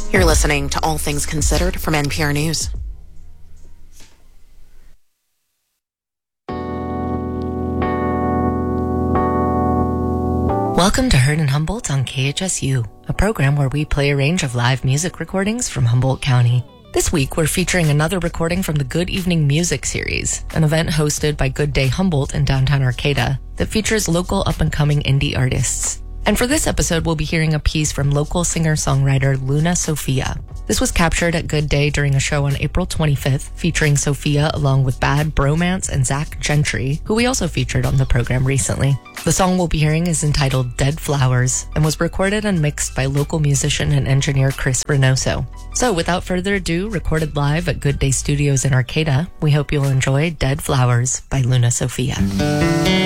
You're listening to All Things Considered from NPR News. Welcome to Heard in Humboldt on KHSU, a program where we play a range of live music recordings from Humboldt County. This week, we're featuring another recording from the Good Evening Music series, an event hosted by Good Day Humboldt in downtown Arcata that features local up-and-coming indie artists. And for this episode, we'll be hearing a piece from local singer-songwriter Luna Sofia. This was captured at Good Day during a show on April 25th, featuring Sofia along with Bad Bromance and Zach Gentry, who we also featured on the program recently. The song we'll be hearing is entitled Dead Flowers and was recorded and mixed by local musician and engineer Chris Reynoso. So without further ado, recorded live at Good Day Studios in Arcata, we hope you'll enjoy Dead Flowers by Luna Sofia.